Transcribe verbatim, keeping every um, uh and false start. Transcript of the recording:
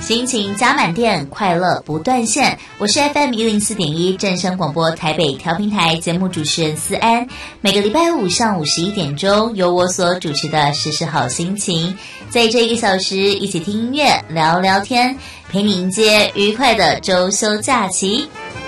心情加满电，快乐不断线。我是 F M 一零四点一正声广播台北调频台节目主持人思安。每个礼拜五上午十一点钟，由我所主持的时时好心情，在这一个小时一起听音乐、聊聊天，陪你迎接愉快的周休假期。